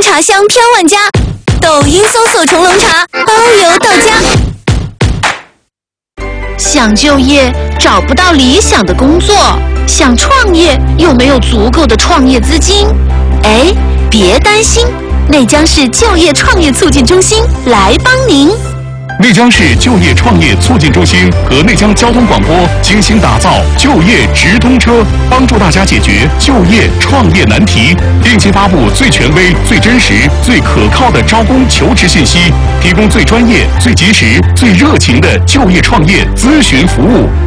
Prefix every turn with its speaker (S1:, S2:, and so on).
S1: 茶香飘万家，抖音搜索虫胧茶，包邮到家。
S2: 想就业找不到理想的工作，想创业又没有足够的创业资金，哎，别担心，内江市就业创业促进中心来帮您。
S3: 内江市就业创业促进中心和内江交通广播精心打造就业直通车，帮助大家解决就业创业难题，定期发布最权威、最真实、最可靠的招工求职信息，提供最专业、最及时、最热情的就业创业咨询服务。